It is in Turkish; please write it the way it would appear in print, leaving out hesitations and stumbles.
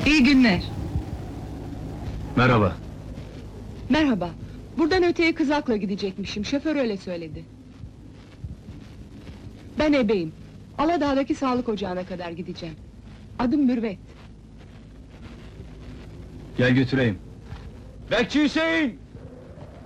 İyi günler. Merhaba. Merhaba. Buradan öteye Kızak'la gidecekmişim. Şoför öyle söyledi. Ben ebeyim. Aladağ'daki sağlık ocağına kadar gideceğim. Adım Mürvet. Gel götüreyim. Bekçi Hüseyin!